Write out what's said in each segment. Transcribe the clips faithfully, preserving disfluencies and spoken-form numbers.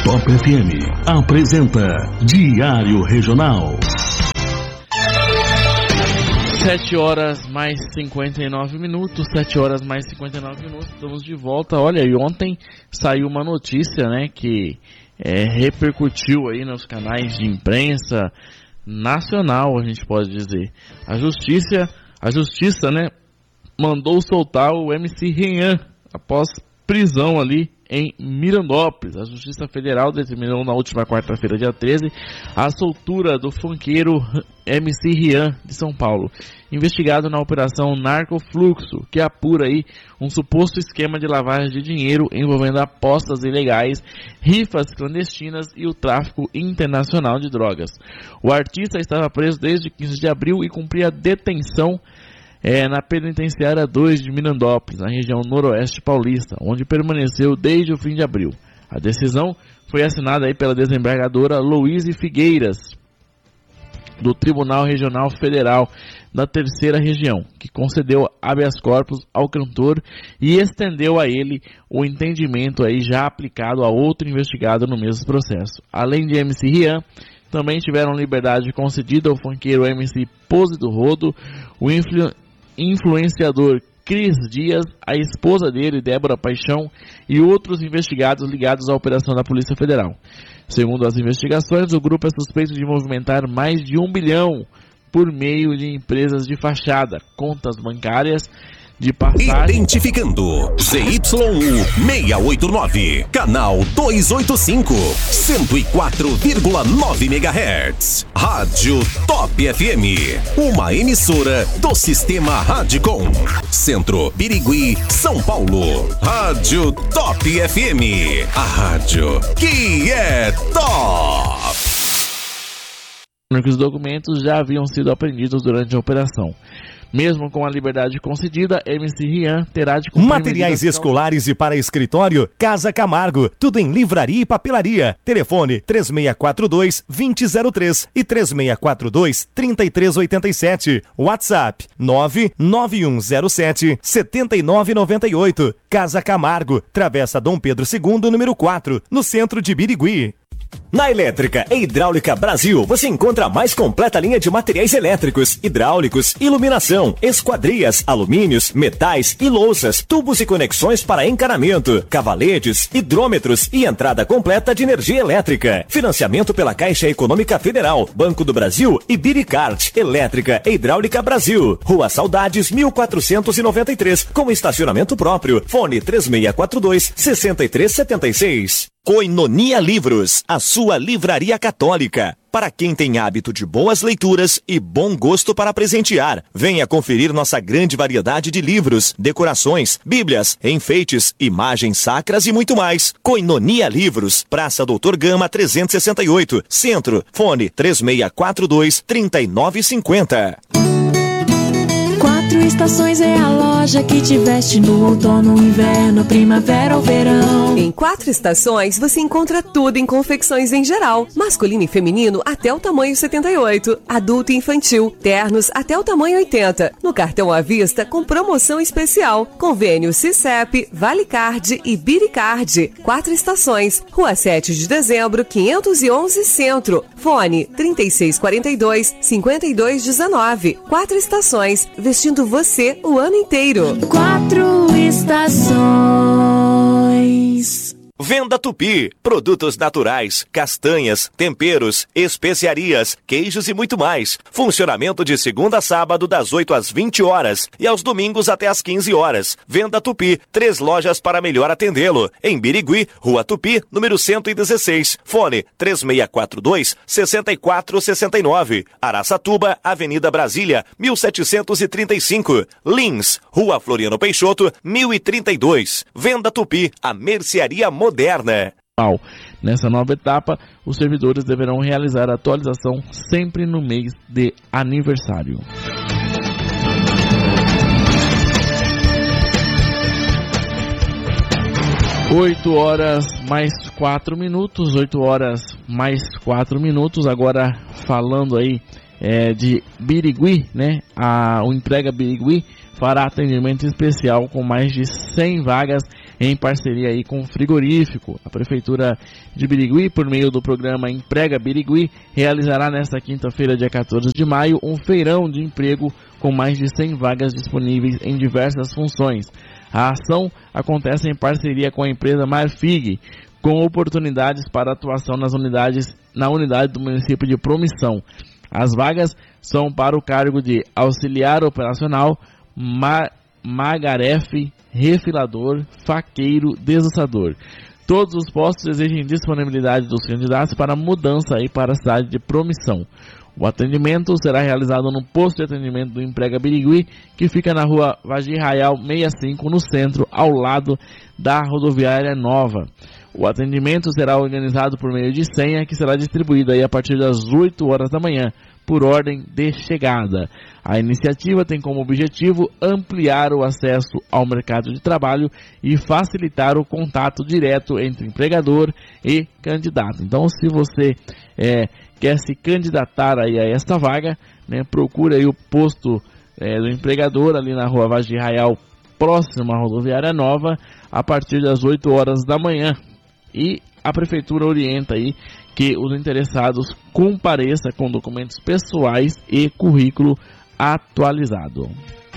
Top F M apresenta Diário Regional. Sete horas mais cinquenta e nove minutos, sete horas mais cinquenta e nove minutos, estamos de volta. Olha, e ontem saiu uma notícia, né, que é, repercutiu aí nos canais de imprensa nacional, a gente pode dizer. A justiça, a justiça, né, mandou soltar o M C Rian após prisão ali em Mirandópolis. A Justiça Federal determinou na última quarta-feira, dia treze, a soltura do funkeiro M C Rian de São Paulo, investigado na operação Narcofluxo, que apura aí um suposto esquema de lavagem de dinheiro envolvendo apostas ilegais, rifas clandestinas e o tráfico internacional de drogas. O artista estava preso desde quinze de abril e cumpria detenção É, na penitenciária dois de Mirandópolis, na região noroeste paulista, onde permaneceu desde o fim de abril. A decisão foi assinada aí pela desembargadora Louise Figueiras, do Tribunal Regional Federal da Terceira Região, que concedeu habeas corpus ao cantor e estendeu a ele o entendimento aí já aplicado a outro investigado no mesmo processo. Além de M C Rian, também tiveram liberdade concedida ao funkeiro M C Pose do Rodo, o influ influenciador Cris Dias, a esposa dele, Débora Paixão, e outros investigados ligados à operação da Polícia Federal. Segundo as investigações, o grupo é suspeito de movimentar mais de um bilhão por meio de empresas de fachada, contas bancárias, de passagem... Identificando Z Y U seiscentos e oitenta e nove, canal duzentos e oitenta e cinco, cento e quatro vírgula nove megahertz. Rádio Top F M, uma emissora do Sistema Radicom. Centro, Birigui, São Paulo. Rádio Top F M, a rádio que é top. Os documentos já haviam sido apreendidos durante a operação. Mesmo com a liberdade concedida, M C Rian terá de cumprir materiais escolares e para escritório, Casa Camargo, tudo em livraria e papelaria. Telefone três seis quatro dois, dois zero zero três e três seis quatro dois, três três oito sete. WhatsApp nove nove um zero sete, sete nove nove oito. Casa Camargo, Travessa Dom Pedro segundo, número quatro, no centro de Birigui. Na Elétrica e Hidráulica Brasil, você encontra a mais completa linha de materiais elétricos, hidráulicos, iluminação, esquadrias, alumínios, metais e louças, tubos e conexões para encanamento, cavaletes, hidrômetros e entrada completa de energia elétrica. Financiamento pela Caixa Econômica Federal, Banco do Brasil e Biricart. Elétrica e Hidráulica Brasil, Rua Saudades mil quatrocentos e noventa e três, com estacionamento próprio. Fone três seis quatro dois, seis três sete seis. Koinonia Livros, a sua livraria católica. Para quem tem hábito de boas leituras e bom gosto para presentear, venha conferir nossa grande variedade de livros, decorações, bíblias, enfeites, imagens sacras e muito mais. Koinonia Livros, Praça Doutor Gama trezentos e sessenta e oito, Centro. Fone três seis quatro dois, três nove cinco zero. Quatro Estações é a loja que te veste no outono, inverno, primavera ou verão. Em Quatro Estações você encontra tudo em confecções em geral, masculino e feminino até o tamanho setenta e oito, adulto e infantil, ternos até o tamanho oitenta, no cartão à vista com promoção especial, convênio Cicep, Valicard e Biricard. Quatro Estações, Rua sete de dezembro, quinhentos e onze Centro, fone trinta e seis quarenta e dois, cinquenta e dois dezenove. Quatro Estações, vestindo você o ano inteiro. Quatro Estações. Venda Tupi, produtos naturais, castanhas, temperos, especiarias, queijos e muito mais. Funcionamento de segunda a sábado das oito às vinte horas e aos domingos até às quinze horas. Venda Tupi, três lojas para melhor atendê-lo. Em Birigui, Rua Tupi, número cento e dezesseis. Fone três seis quatro dois, seis quatro seis nove. Araçatuba, Avenida Brasília, mil setecentos e trinta e cinco. Lins, Rua Floriano Peixoto, mil e trinta e dois. Venda Tupi, a mercearia moderna. Nessa nova etapa, os servidores deverão realizar a atualização sempre no mês de aniversário. oito horas mais quatro minutos, oito horas mais quatro minutos, agora falando aí é, de Birigui, né? A, o Entrega Birigui fará atendimento especial com mais de cem vagas em parceria aí com o frigorífico. A Prefeitura de Birigui, por meio do programa Emprega Birigui, realizará nesta quinta-feira, dia quatorze de maio, um feirão de emprego com mais de cem vagas disponíveis em diversas funções. A ação acontece em parceria com a empresa Marfig, com oportunidades para atuação nas unidades, na unidade do município de Promissão. As vagas são para o cargo de auxiliar operacional, ma magarefe, refilador, faqueiro, desossador. Todos os postos exigem disponibilidade dos candidatos para mudança aí para a cidade de Promissão. O atendimento será realizado no posto de atendimento do Emprega Birigui, que fica na rua Vagir Raial sessenta e cinco, no centro, ao lado da rodoviária nova. O atendimento será organizado por meio de senha, que será distribuída aí a partir das oito horas da manhã, por ordem de chegada. A iniciativa tem como objetivo ampliar o acesso ao mercado de trabalho e facilitar o contato direto entre empregador e candidato. Então, se você é, quer se candidatar aí a esta vaga, né, procure aí o posto é, do empregador ali na rua Vagir Raial, próximo à rodoviária nova, a partir das oito horas da manhã. E a Prefeitura orienta aí que os interessados compareçam com documentos pessoais e currículo atualizado.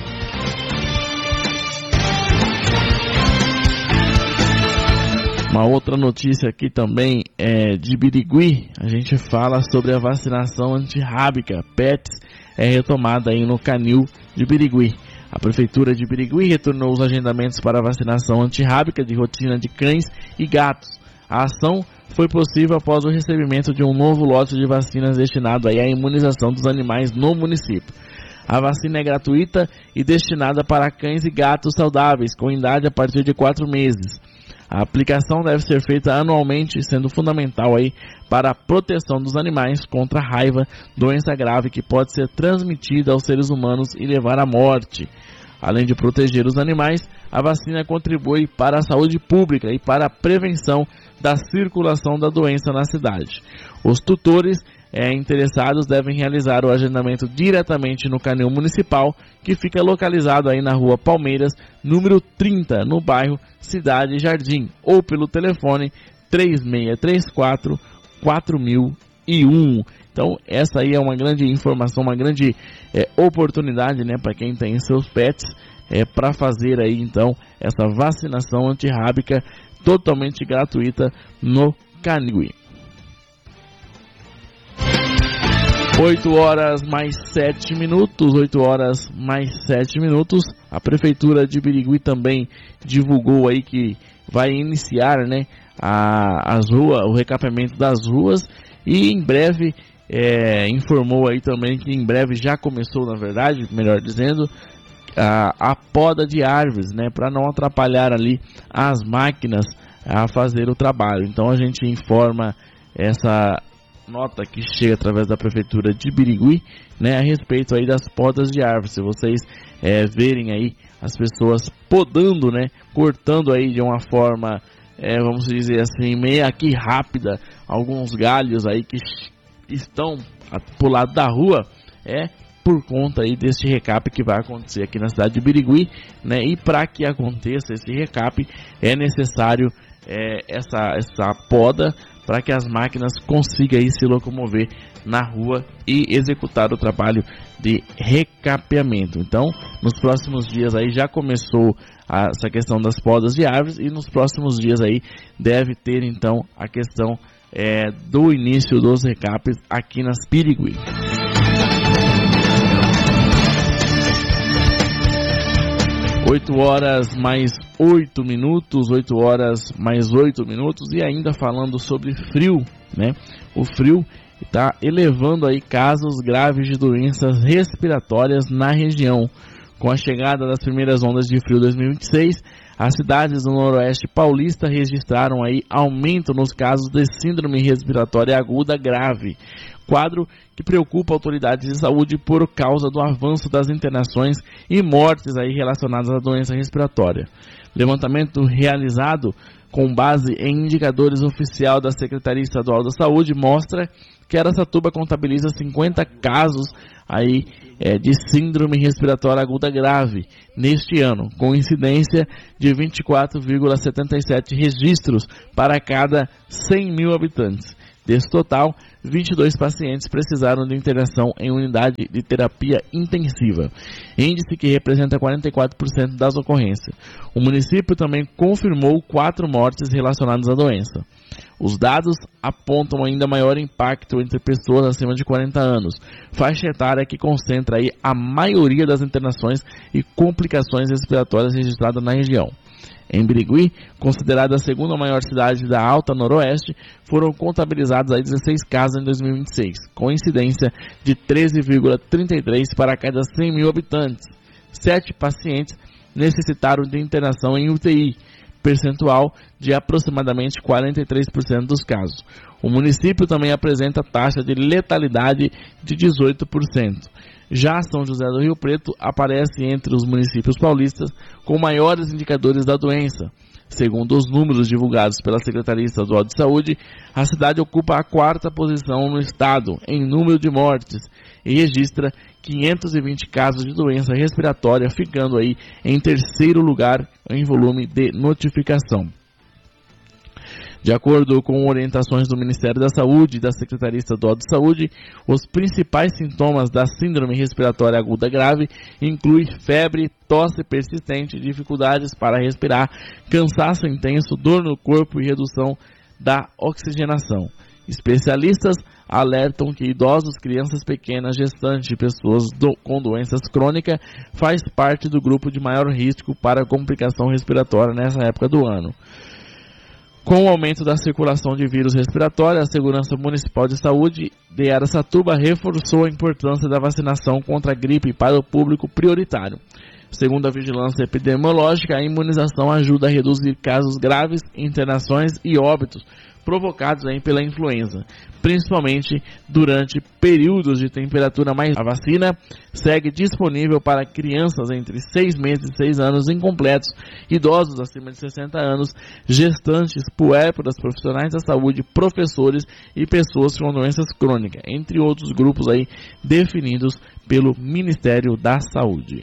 Uma outra notícia aqui também é de Birigui. A gente fala sobre a vacinação antirrábica. Pets é retomada aí no canil de Birigui. A Prefeitura de Birigui retornou os agendamentos para a vacinação antirrábica de rotina de cães e gatos. A ação foi possível após o recebimento de um novo lote de vacinas destinado aí à imunização dos animais no município. A vacina é gratuita e destinada para cães e gatos saudáveis, com idade a partir de quatro meses. A aplicação deve ser feita anualmente, sendo fundamental aí para a proteção dos animais contra a raiva, doença grave que pode ser transmitida aos seres humanos e levar à morte. Além de proteger os animais, a vacina contribui para a saúde pública e para a prevenção da circulação da doença na cidade. Os tutores é, interessados devem realizar o agendamento diretamente no canil municipal, que fica localizado aí na rua Palmeiras, número trinta, no bairro Cidade Jardim, ou pelo telefone três seis três quatro, quatro mil e um. Então, essa aí é uma grande informação, uma grande é, oportunidade, né, para quem tem seus pets, é, para fazer aí, então, essa vacinação antirrábica totalmente gratuita no canil. oito horas mais sete minutos, oito horas mais sete minutos. A Prefeitura de Birigui também divulgou aí que vai iniciar, né, a, as ruas, o recapeamento das ruas, e em breve é, informou aí também que em breve já começou, na verdade, melhor dizendo, a, a poda de árvores, né, para não atrapalhar ali as máquinas a fazer o trabalho. Então a gente informa essa nota que chega através da Prefeitura de Birigui, né, a respeito aí das podas de árvores. Se vocês é, verem aí as pessoas podando, né, cortando aí de uma forma, é, vamos dizer assim, meio aqui rápida, alguns galhos aí que estão pro lado da rua, é por conta aí deste recape que vai acontecer aqui na cidade de Birigui, né, e para que aconteça esse recape é necessário é, essa, essa poda, para que as máquinas consigam aí se locomover na rua e executar o trabalho de recapeamento. Então, nos próximos dias aí já começou a, essa questão das podas de árvores, e nos próximos dias aí deve ter então a questão é, do início dos recapes aqui nas Birigui. oito horas mais oito minutos, oito horas mais oito minutos, e ainda falando sobre frio, né? O frio está elevando aí casos graves de doenças respiratórias na região. Com a chegada das primeiras ondas de frio dois mil e vinte e seis, as cidades do Noroeste Paulista registraram aí aumento nos casos de síndrome respiratória aguda grave, quadro que preocupa autoridades de saúde por causa do avanço das internações e mortes aí relacionadas à doença respiratória. Levantamento realizado com base em indicadores oficiais da Secretaria Estadual da Saúde, mostra que Araçatuba contabiliza cinquenta casos aí, é, de síndrome respiratória aguda grave neste ano, com incidência de vinte e quatro vírgula setenta e sete registros para cada cem mil habitantes. Desse total, vinte e dois pacientes precisaram de internação em unidade de terapia intensiva, índice que representa quarenta e quatro por cento das ocorrências. O município também confirmou quatro mortes relacionadas à doença. Os dados apontam ainda maior impacto entre pessoas acima de quarenta anos, faixa etária que concentra aí a maioria das internações e complicações respiratórias registradas na região. Em Birigui, considerada a segunda maior cidade da Alta Noroeste, foram contabilizados aí dezesseis casos em dois mil e vinte e seis, com incidência de treze vírgula trinta e três para cada cem mil habitantes. Sete pacientes necessitaram de internação em U T I, percentual de aproximadamente quarenta e três por cento dos casos. O município também apresenta taxa de letalidade de dezoito por cento. Já São José do Rio Preto aparece entre os municípios paulistas com maiores indicadores da doença. Segundo os números divulgados pela Secretaria Estadual de Saúde, a cidade ocupa a quarta posição no estado em número de mortes e registra quinhentos e vinte casos de doença respiratória, ficando aí em terceiro lugar em volume de notificação. De acordo com orientações do Ministério da Saúde e da Secretaria Estadual de Saúde, os principais sintomas da síndrome respiratória aguda grave incluem febre, tosse persistente, dificuldades para respirar, cansaço intenso, dor no corpo e redução da oxigenação. Especialistas alertam que idosos, crianças pequenas, gestantes e pessoas do, com doenças crônicas faz parte do grupo de maior risco para complicação respiratória nessa época do ano. Com o aumento da circulação de vírus respiratório, a Segurança Municipal de Saúde de Araçatuba reforçou a importância da vacinação contra a gripe para o público prioritário. Segundo a vigilância epidemiológica, a imunização ajuda a reduzir casos graves, internações e óbitos provocados aí pela influenza, principalmente durante períodos de temperatura mais alta. A vacina segue disponível para crianças entre seis meses e seis anos incompletos, idosos acima de sessenta anos, gestantes, puérperas, profissionais da saúde, professores e pessoas com doenças crônicas, entre outros grupos aí definidos pelo Ministério da Saúde.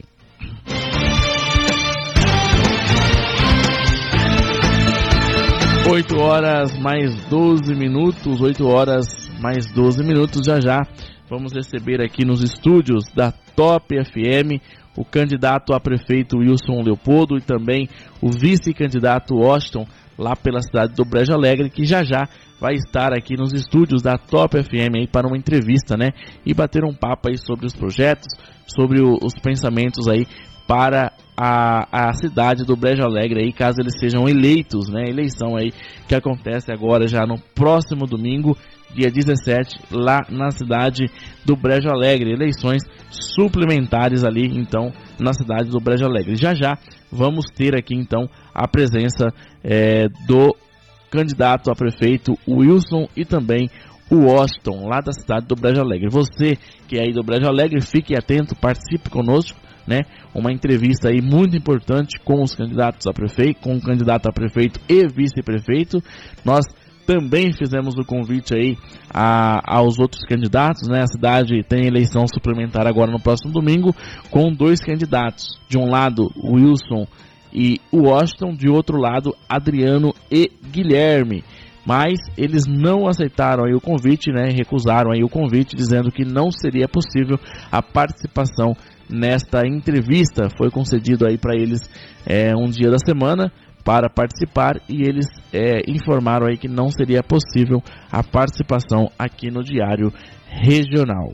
oito horas mais doze minutos, oito horas mais doze minutos, já já vamos receber aqui nos estúdios da Top F M o candidato a prefeito Wilson Leopoldo e também o vice-candidato Washington, lá pela cidade do Brejo Alegre, que já já vai estar aqui nos estúdios da Top F M aí para uma entrevista, né, e bater um papo aí sobre os projetos, sobre o, os pensamentos aí para a, a cidade do Brejo Alegre, aí, caso eles sejam eleitos, né? Eleição aí que acontece agora já no próximo domingo, dia dezessete, lá na cidade do Brejo Alegre. Eleições suplementares ali, então, na cidade do Brejo Alegre. Já já vamos ter aqui, então, a presença é, do candidato a prefeito Wilson e também o Washington, lá da cidade do Brejo Alegre. Você que é aí do Brejo Alegre, fique atento, participe conosco, né? Uma entrevista aí muito importante com os candidatos a prefeito, com o candidato a prefeito e vice-prefeito. Nós também fizemos o convite aí a, aos outros candidatos, né? A cidade tem eleição suplementar agora no próximo domingo, com dois candidatos. De um lado, o Wilson e o Washington, de outro lado, Adriano e Guilherme. Mas eles não aceitaram aí o convite, né? Recusaram aí o convite, dizendo que não seria possível a participação nesta entrevista. Foi concedido aí para eles é, um dia da semana para participar e eles é, informaram aí que não seria possível a participação aqui no Diário Regional.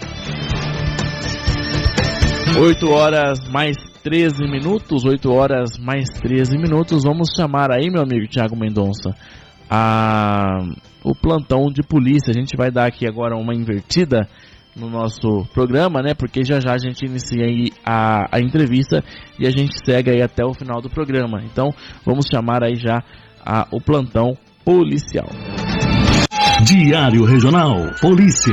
oito horas mais treze minutos, oito horas mais treze minutos. Vamos chamar aí, meu amigo Thiago Mendonça, a, o plantão de polícia. A gente vai dar aqui agora uma invertida no nosso programa, né? Porque já já a gente inicia aí a, a entrevista e a gente segue aí até o final do programa. Então vamos chamar aí já a, o plantão policial. Diário Regional Polícia.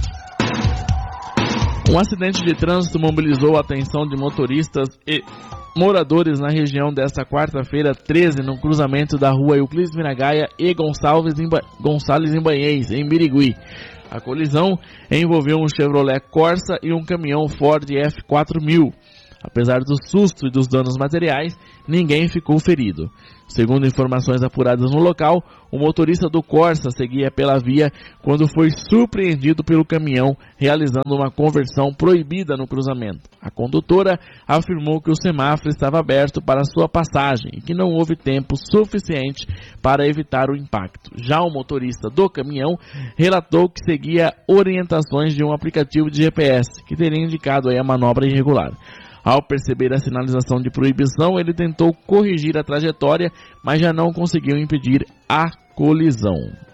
Um acidente de trânsito mobilizou a atenção de motoristas e moradores na região desta quarta-feira treze, no cruzamento da rua Euclides Miragaia e Gonçalves em ba... Gonçalves em Banhês, em Birigui. A colisão envolveu um Chevrolet Corsa e um caminhão Ford F quatro mil. Apesar do susto e dos danos materiais, ninguém ficou ferido. Segundo informações apuradas no local, o motorista do Corsa seguia pela via quando foi surpreendido pelo caminhão realizando uma conversão proibida no cruzamento. A condutora afirmou que o semáforo estava aberto para sua passagem e que não houve tempo suficiente para evitar o impacto. Já o motorista do caminhão relatou que seguia orientações de um aplicativo de G P S, que teria indicado aí a manobra irregular. Ao perceber a sinalização de proibição, ele tentou corrigir a trajetória, mas já não conseguiu impedir a colisão.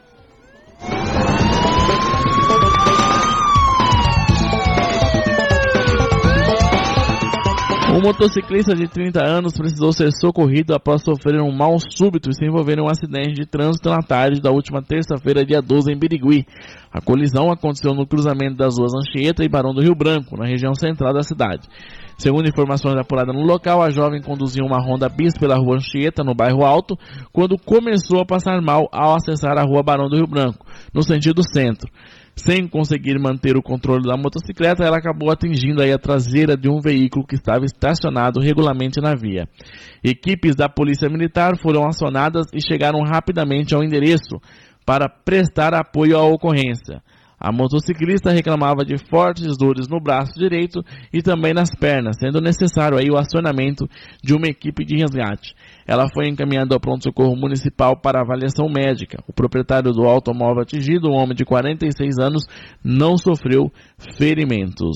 Um motociclista de trinta anos precisou ser socorrido após sofrer um mal súbito e se envolver em um acidente de trânsito na tarde da última terça-feira, dia doze, em Birigui. A colisão aconteceu no cruzamento das ruas Anchieta e Barão do Rio Branco, na região central da cidade. Segundo informações apuradas no local, a jovem conduzia uma Honda Bis pela rua Anchieta, no bairro Alto, quando começou a passar mal ao acessar a rua Barão do Rio Branco, no sentido centro. Sem conseguir manter o controle da motocicleta, ela acabou atingindo aí a traseira de um veículo que estava estacionado regularmente na via. Equipes da Polícia Militar foram acionadas e chegaram rapidamente ao endereço para prestar apoio à ocorrência. A motociclista reclamava de fortes dores no braço direito e também nas pernas, sendo necessário aí o acionamento de uma equipe de resgate. Ela foi encaminhada ao pronto-socorro municipal para avaliação médica. O proprietário do automóvel atingido, um homem de quarenta e seis anos, não sofreu ferimentos.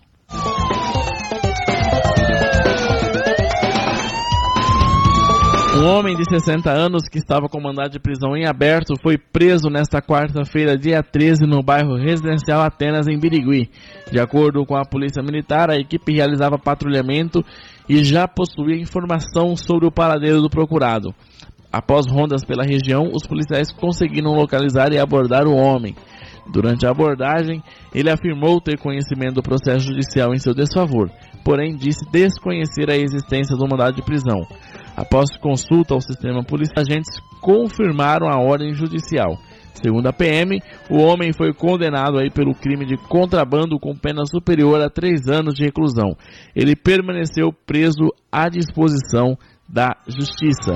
Um homem de sessenta anos que estava com mandado de prisão em aberto foi preso nesta quarta-feira, dia treze, no bairro Residencial Atenas, em Birigui. De acordo com a Polícia Militar, a equipe realizava patrulhamento e já possuía informação sobre o paradeiro do procurado. Após rondas pela região, os policiais conseguiram localizar e abordar o homem. Durante a abordagem, ele afirmou ter conhecimento do processo judicial em seu desfavor, porém disse desconhecer a existência do mandado de prisão. Após consulta ao sistema policial, agentes confirmaram a ordem judicial. Segundo a P M, o homem foi condenado aí pelo crime de contrabando com pena superior a três anos de reclusão. Ele permaneceu preso à disposição da Justiça.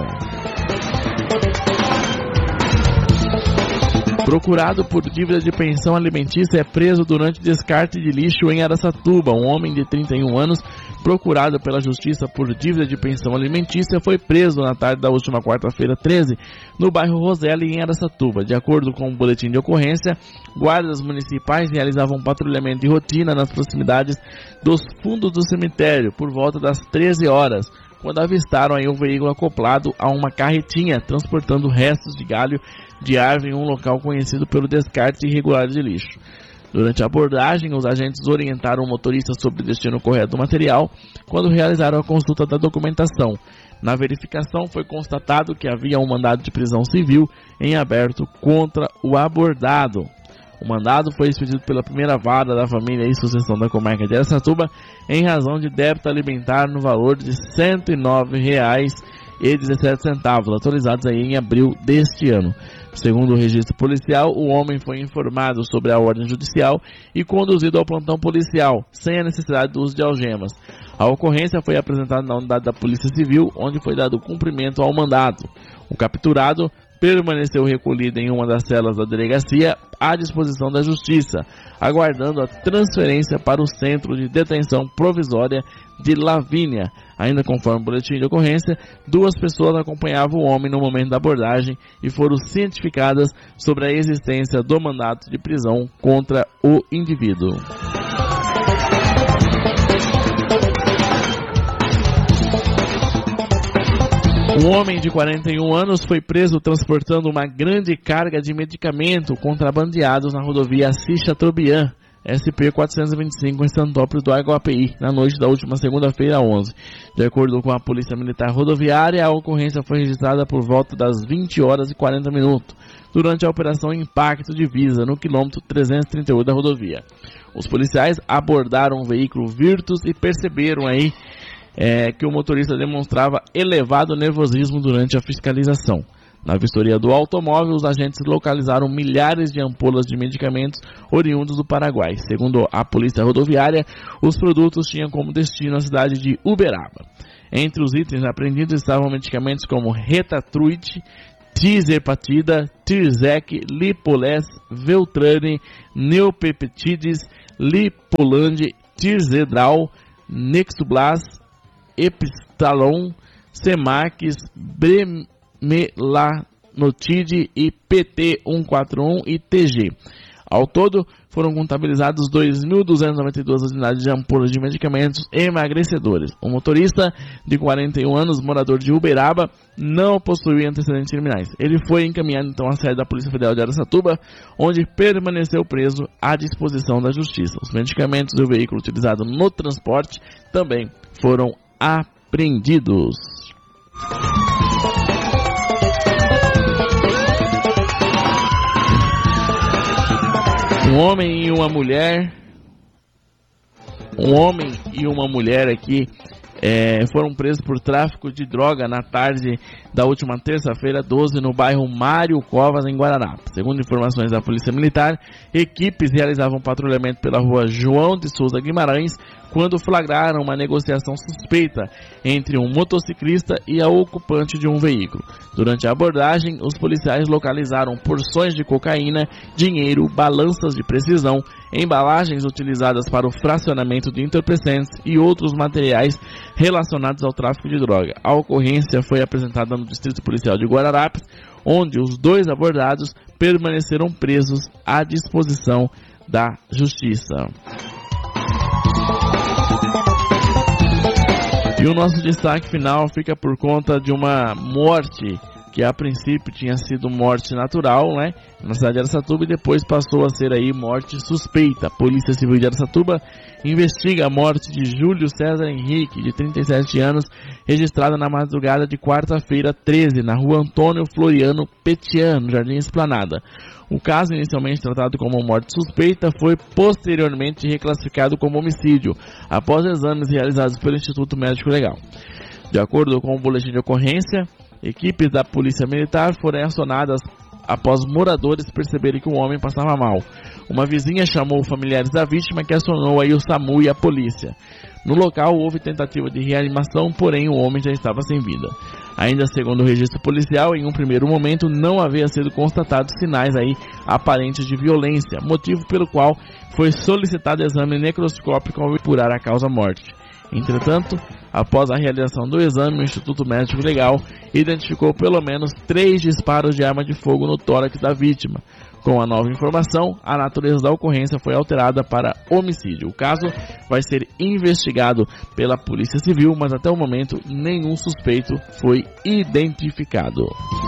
Procurado por dívida de pensão alimentícia é preso durante descarte de lixo em Araçatuba. Um homem de trinta e um anos, procurado pela Justiça por dívida de pensão alimentícia, foi preso na tarde da última quarta-feira, treze, no bairro Roseli, em Araçatuba. De acordo com o boletim de ocorrência, guardas municipais realizavam um patrulhamento de rotina nas proximidades dos fundos do cemitério por volta das treze horas, quando avistaram aí um veículo acoplado a uma carretinha transportando restos de galho de árvore em um local conhecido pelo descarte irregular de lixo. Durante a abordagem, os agentes orientaram o motorista sobre o destino correto do material quando realizaram a consulta da documentação. Na verificação, foi constatado que havia um mandado de prisão civil em aberto contra o abordado. O mandado foi expedido pela primeira vara da família e sucessão da comarca de Araçatuba em razão de débito alimentar no valor de cento e nove reais e dezessete centavos, atualizados aí em abril deste ano. Segundo o registro policial, o homem foi informado sobre a ordem judicial e conduzido ao plantão policial, sem a necessidade do uso de algemas. A ocorrência foi apresentada na unidade da Polícia Civil, onde foi dado cumprimento ao mandado. O capturado permaneceu recolhido em uma das celas da delegacia à disposição da Justiça, aguardando a transferência para o Centro de Detenção Provisória de Lavínia. Ainda conforme o boletim de ocorrência, duas pessoas acompanhavam o homem no momento da abordagem e foram cientificadas sobre a existência do mandato de prisão contra o indivíduo. Um homem de quarenta e um anos foi preso transportando uma grande carga de medicamento contrabandeados na rodovia Assis Chateaubriand, S P quatrocentos e vinte e cinco, em Santópolis do Aguapeí, na noite da última segunda-feira, onze. De acordo com a Polícia Militar Rodoviária, a ocorrência foi registrada por volta das vinte horas e quarenta minutos, durante a Operação Impacto Divisa, no quilômetro trezentos e trinta e oito da rodovia. Os policiais abordaram o veículo Virtus e perceberam aí é, que o motorista demonstrava elevado nervosismo durante a fiscalização. Na vistoria do automóvel, os agentes localizaram milhares de ampolas de medicamentos oriundos do Paraguai. Segundo a polícia rodoviária, os produtos tinham como destino a cidade de Uberaba. Entre os itens apreendidos estavam medicamentos como Retatruid, Tirzepatida, Tirzec, Lipoles, Veltrane, Neopeptides, Lipoland, Tirzedral, Nexublas, Epistalon, Semax, Bremelanotide e P T cento e quarenta e um e T G. Ao todo, foram contabilizados dois mil duzentas e noventa e duas unidades de ampolas de medicamentos emagrecedores. O motorista, de quarenta e um anos, morador de Uberaba, não possuía antecedentes criminais. Ele foi encaminhado então à sede da Polícia Federal de Araçatuba, onde permaneceu preso à disposição da Justiça. Os medicamentos e o veículo utilizado no transporte também foram apreendidos. Um homem e uma mulher, um homem e uma mulher aqui é, foram presos por tráfico de droga na tarde da última terça-feira, doze, no bairro Mário Covas, em Guararapes. Segundo informações da Polícia Militar, equipes realizavam patrulhamento pela rua João de Souza Guimarães quando flagraram uma negociação suspeita entre um motociclista e a ocupante de um veículo. Durante a abordagem, os policiais localizaram porções de cocaína, dinheiro, balanças de precisão, embalagens utilizadas para o fracionamento de entorpecentes e outros materiais relacionados ao tráfico de droga. A ocorrência foi apresentada no Distrito Policial de Guararapes, onde os dois abordados permaneceram presos à disposição da Justiça. E o nosso destaque final fica por conta de uma morte que a princípio tinha sido morte natural, né, na cidade de Araçatuba, e depois passou a ser aí morte suspeita. A Polícia Civil de Araçatuba investiga a morte de Júlio César Henrique, de trinta e sete anos, registrada na madrugada de quarta-feira treze, na rua Antônio Floriano Petian, no Jardim Esplanada. O caso, inicialmente tratado como morte suspeita, foi posteriormente reclassificado como homicídio, após exames realizados pelo Instituto Médico Legal. De acordo com o boletim de ocorrência, equipes da Polícia Militar foram acionadas após moradores perceberem que o homem passava mal. Uma vizinha chamou familiares da vítima, que acionou aí o SAMU e a polícia. No local houve tentativa de reanimação, porém o homem já estava sem vida. Ainda segundo o registro policial, em um primeiro momento não havia sido constatados sinais aí aparentes de violência, motivo pelo qual foi solicitado exame necroscópico ao apurar a causa-morte. Entretanto, após a realização do exame, o Instituto Médico Legal identificou pelo menos três disparos de arma de fogo no tórax da vítima. Com a nova informação, a natureza da ocorrência foi alterada para homicídio. O caso vai ser investigado pela Polícia Civil, mas até o momento nenhum suspeito foi identificado.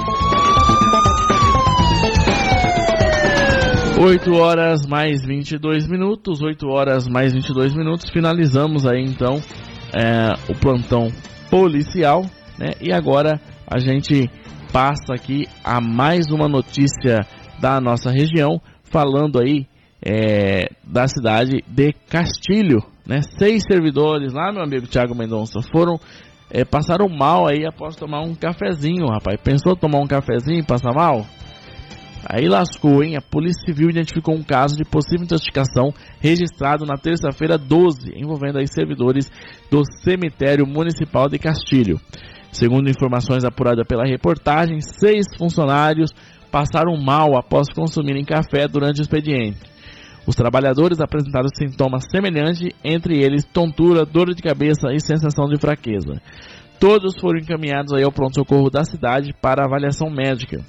oito horas mais vinte e dois minutos, oito horas mais vinte e dois minutos, finalizamos aí então é, o plantão policial, né? E agora a gente passa aqui a mais uma notícia da nossa região, falando aí é, da cidade de Castilho, né? Seis servidores lá, meu amigo Thiago Mendonça, foram, é, passaram mal aí após tomar um cafezinho, rapaz. Pensou tomar um cafezinho e passar mal? Aí lascou, hein? A Polícia Civil identificou um caso de possível intoxicação registrado na terça-feira doze, envolvendo aí servidores do Cemitério Municipal de Castilho. Segundo informações apuradas pela reportagem, seis funcionários passaram mal após consumirem café durante o expediente. Os trabalhadores apresentaram sintomas semelhantes, entre eles tontura, dor de cabeça e sensação de fraqueza. Todos foram encaminhados aí ao pronto-socorro da cidade para avaliação médica.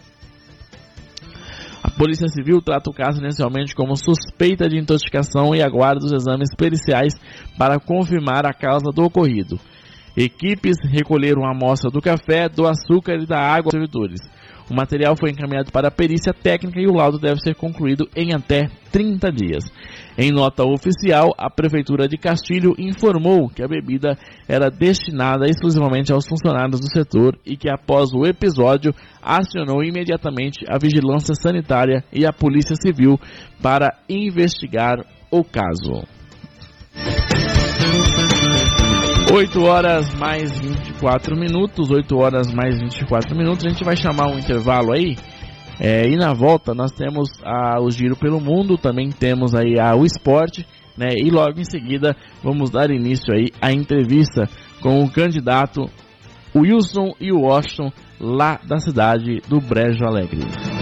A Polícia Civil trata o caso inicialmente como suspeita de intoxicação e aguarda os exames periciais para confirmar a causa do ocorrido. Equipes recolheram a amostra do café, do açúcar e da água dos servidores. O material foi encaminhado para a perícia técnica e o laudo deve ser concluído em até trinta dias. Em nota oficial, a Prefeitura de Castilho informou que a bebida era destinada exclusivamente aos funcionários do setor e que, após o episódio, acionou imediatamente a Vigilância Sanitária e a Polícia Civil para investigar o caso. oito horas mais vinte e quatro minutos, oito horas mais vinte e quatro minutos, a gente vai chamar um intervalo aí, é, e na volta nós temos a, o Giro pelo Mundo, também temos aí a, o esporte, né, e logo em seguida vamos dar início aí à entrevista com o candidato Wilson e o Washington, lá da cidade do Brejo Alegre.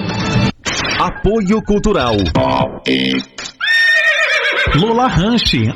Apoio Cultural. Lola Ranch,